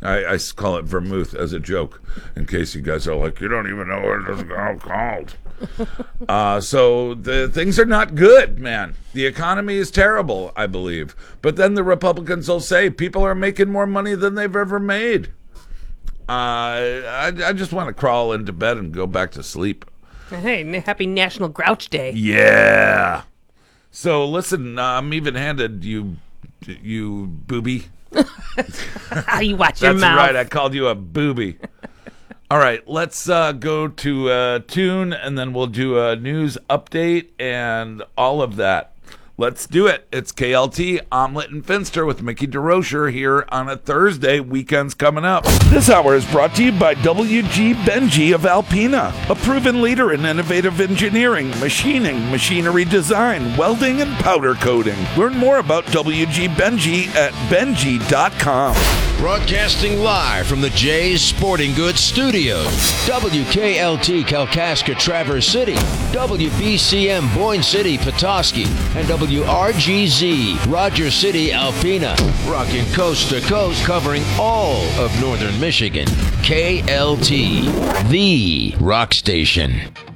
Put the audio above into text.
I call it vermouth as a joke, in case you guys are like, you don't even know what it's called. So the things are not good, man. The economy is terrible, I believe. But then the Republicans will say people are making more money than they've ever made. I just want to crawl into bed and go back to sleep. Hey, happy National Grouch Day. Yeah. So listen, I'm even-handed, you booby. You watch your That's mouth. right, I called you a booby. All right, let's go to Tune, and then we'll do a news update and all of that. Let's do it. It's KLT, Omelet and Finster with Mickey DeRocher here on a Thursday. Weekend's coming up. This hour is brought to you by WG Benji of Alpena, a proven leader in innovative engineering, machining, machinery design, welding, and powder coating. Learn more about WG Benji at benji.com. Broadcasting live from the Jay's Sporting Goods Studios. WKLT Kalkaska Traverse City, WBCM Boyne City Petoskey, and WRGZ Roger City Alpena. Rocking coast to coast, covering all of northern Michigan. KLT, the rock station.